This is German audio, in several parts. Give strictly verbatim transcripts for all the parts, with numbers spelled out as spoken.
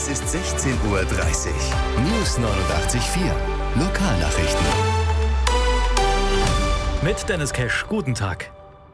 Es ist sechzehn Uhr dreißig. News neunundachtzig Komma vier. Lokalnachrichten. Mit Dennis Kesch, guten Tag.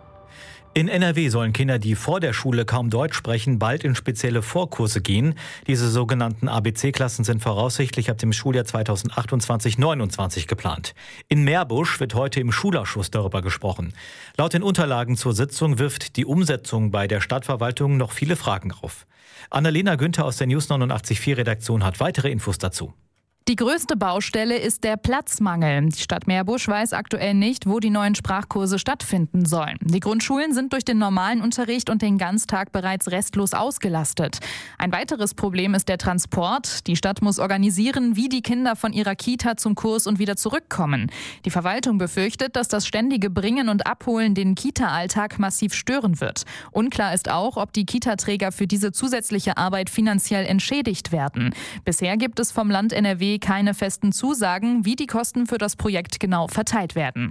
In N R W sollen Kinder, die vor der Schule kaum Deutsch sprechen, bald in spezielle Vorkurse gehen. Diese sogenannten A B C-Klassen sind voraussichtlich ab dem Schuljahr zweitausendachtundzwanzig neunundzwanzig geplant. In Meerbusch wird heute im Schulausschuss darüber gesprochen. Laut den Unterlagen zur Sitzung wirft die Umsetzung bei der Stadtverwaltung noch viele Fragen auf. Annalena Günther aus der News neunundachtzig Komma vier Redaktion hat weitere Infos dazu. Die größte Baustelle ist der Platzmangel. Die Stadt Meerbusch weiß aktuell nicht, wo die neuen Sprachkurse stattfinden sollen. Die Grundschulen sind durch den normalen Unterricht und den Ganztag bereits restlos ausgelastet. Ein weiteres Problem ist der Transport. Die Stadt muss organisieren, wie die Kinder von ihrer Kita zum Kurs und wieder zurückkommen. Die Verwaltung befürchtet, dass das ständige Bringen und Abholen den Kita-Alltag massiv stören wird. Unklar ist auch, ob die Kita-Träger für diese zusätzliche Arbeit finanziell entschädigt werden. Bisher gibt es vom Land N R W keine festen Zusagen, wie die Kosten für das Projekt genau verteilt werden.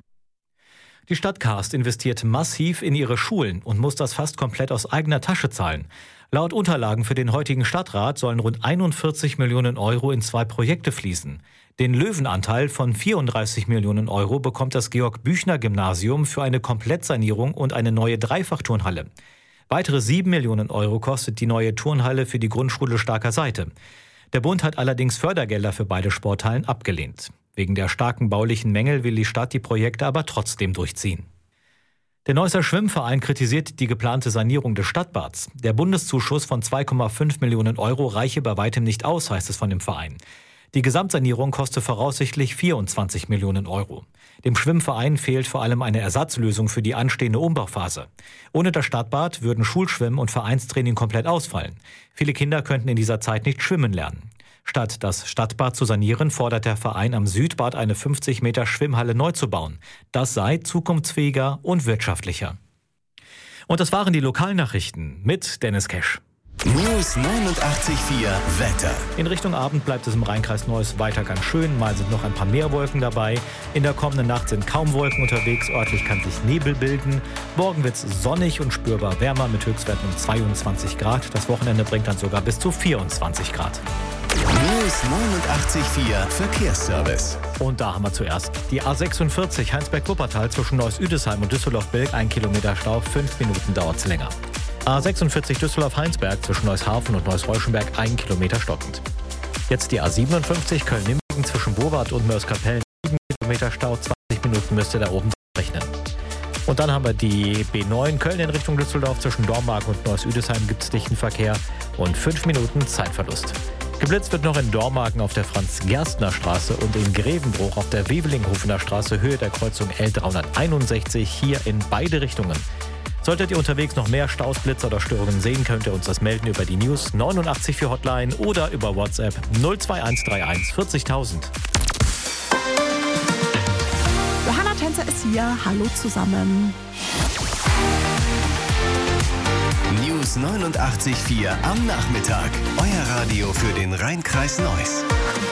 Die Stadt Karst investiert massiv in ihre Schulen und muss das fast komplett aus eigener Tasche zahlen. Laut Unterlagen für den heutigen Stadtrat sollen rund einundvierzig Millionen Euro in zwei Projekte fließen. Den Löwenanteil von vierunddreißig Millionen Euro bekommt das Georg-Büchner-Gymnasium für eine Komplettsanierung und eine neue Dreifachturnhalle. Weitere sieben Millionen Euro kostet die neue Turnhalle für die Grundschule Starker Seite. Der Bund hat allerdings Fördergelder für beide Sporthallen abgelehnt. Wegen der starken baulichen Mängel will die Stadt die Projekte aber trotzdem durchziehen. Der Neusser Schwimmverein kritisiert die geplante Sanierung des Stadtbads. Der Bundeszuschuss von zwei Komma fünf Millionen Euro reiche bei weitem nicht aus, heißt es von dem Verein. Die Gesamtsanierung koste voraussichtlich vierundzwanzig Millionen Euro. Dem Schwimmverein fehlt vor allem eine Ersatzlösung für die anstehende Umbauphase. Ohne das Stadtbad würden Schulschwimmen und Vereinstraining komplett ausfallen. Viele Kinder könnten in dieser Zeit nicht schwimmen lernen. Statt das Stadtbad zu sanieren, fordert der Verein am Südbad eine fünfzig Meter Schwimmhalle neu zu bauen. Das sei zukunftsfähiger und wirtschaftlicher. Und das waren die Lokalnachrichten mit Dennis Kesch. News neunundachtzig Komma vier Wetter. In Richtung Abend bleibt es im Rheinkreis Neuss weiter ganz schön. Mal sind noch ein paar mehr Wolken dabei. In der kommenden Nacht sind kaum Wolken unterwegs. Örtlich kann sich Nebel bilden. Morgen wird es sonnig und spürbar wärmer mit Höchstwerten um zweiundzwanzig Grad. Das Wochenende bringt dann sogar bis zu vierundzwanzig Grad. News neunundachtzig Komma vier Verkehrsservice. Und da haben wir zuerst die A sechsundvierzig Heinsberg-Wuppertal zwischen Neuss-Üdesheim und Düsseldorf-Bilk. Ein Kilometer Stau, fünf Minuten dauert es länger. A sechsundvierzig Düsseldorf-Heinsberg zwischen Neusshafen und Neuss-Reuschenberg, ein Kilometer stockend. Jetzt die A siebenundfünfzig Köln-Nimbingen zwischen Burwart und Mörs-Kapellen, sieben Kilometer Stau, zwanzig Minuten müsst ihr da oben rechnen. Und dann haben wir die B neun Köln in Richtung Düsseldorf zwischen Dormagen und Neuss-Üdesheim gibt es dichten Verkehr und fünf Minuten Zeitverlust. Geblitzt wird noch in Dormagen auf der Franz-Gerstner-Straße und in Grevenbruch auf der Wevelinghofener Straße, Höhe der Kreuzung L dreihunderteinundsechzig, hier in beide Richtungen. Solltet ihr unterwegs noch mehr Staus, Blitzer oder Störungen sehen, könnt ihr uns das melden über die News neunundachtzig Komma vier Hotline oder über WhatsApp null zwei eins drei eins vierzigtausend. Johanna Tänzer ist hier. Hallo zusammen. News neunundachtzig Komma vier am Nachmittag. Euer Radio für den Rheinkreis Neuss.